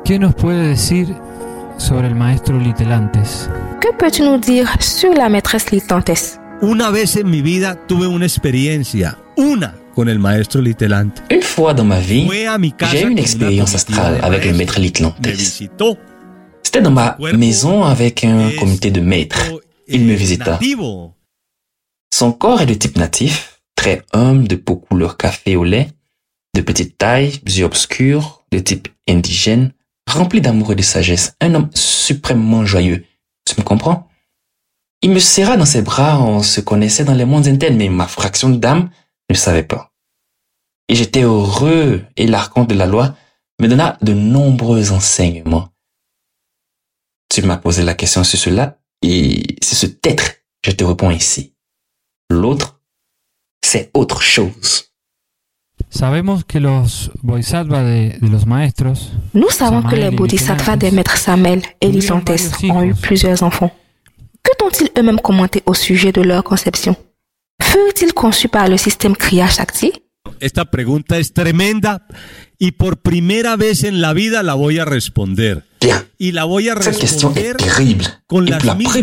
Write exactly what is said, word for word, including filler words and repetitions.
¿Qué nos puede decir sobre el maestro Litelantes? Que peux-tu nous dire sur la maîtresse Litelantes? Una vez en mi vida tuve una experiencia, una, con el maestro Litelantes. Une fois dans ma vie, Fue a mi casa j'ai eu une con una expérience comitiva astrale de avec le maestros. maître Me Litelantes. visitó. C'était dans ma maison avec un comité de maîtres. Il me Eh, visita. nativo. Son corps est de type natif, très humble, de peau couleur café au lait, de petite taille, yeux obscurs, de type indigène, rempli d'amour et de sagesse, un homme suprêmement joyeux. Tu me comprends? Il me serra dans ses bras, on se connaissait dans les mondes internes, mais ma fraction d'âme ne savait pas. Et j'étais heureux, et l'archonte de la loi me donna de nombreux enseignements. Tu m'as posé la question sur cela, et c'est ce être, je te réponds ici. L'autre, c'est autre chose. Sabemos que los bodhisattvas de, de los maestros, Nous savons que les Samael y bodhisattvas des Litelantes, maîtres Samael et tuvieron Litelantes varios ont eu hijos. plusieurs enfants. Que t'ont-ils eux-mêmes commenté au sujet de leur conception? Furent-ils conçus par le système Kriya Shakti? Esta pregunta es tremenda y por primera vez en la vida la voy a responder. Bien, Y la voy a cette question est responder terrible. con Et las pour la mismas